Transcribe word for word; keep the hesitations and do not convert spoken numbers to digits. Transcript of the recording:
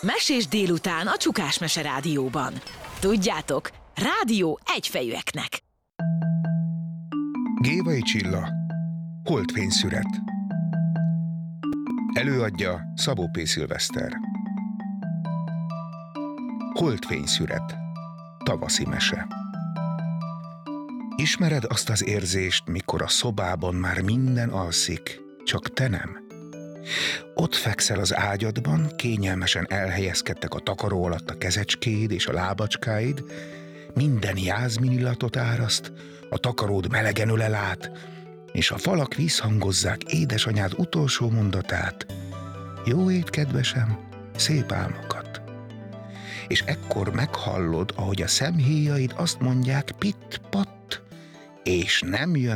Mesés délután a Csukás Mese Rádióban. Tudjátok, rádió egyfejűeknek. Gévai Csilla, Holdfényszüret. Előadja Szabó P. Szilveszter. Holdfényszüret. Tavaszi mese. Ismered azt az érzést, mikor a szobában már minden alszik, csak te nem? Ott fekszel az ágyadban, kényelmesen elhelyezkedtek a takaró alatt a kezecskéid és a lábacskáid, minden jázmin illatot áraszt, a takaród melegen ölel át, és a falak visszhangozzák édesanyád utolsó mondatát: jó ét, kedvesem, szép álmokat. És ekkor meghallod, ahogy a szemhéjaid azt mondják pitt-patt, és nem jön